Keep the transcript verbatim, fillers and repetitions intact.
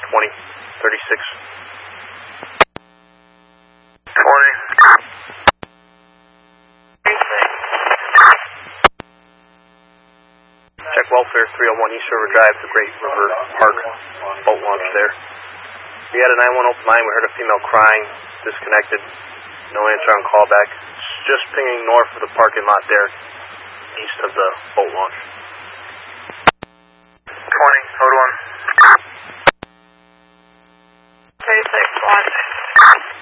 twenty thirty-six. twenty. Check welfare three oh one East River Drive, the Great River Park boat launch there. We had a nine one open line. We heard a female crying, disconnected. No answer on callback. Just pinging north of the parking lot there, east of the boat launch.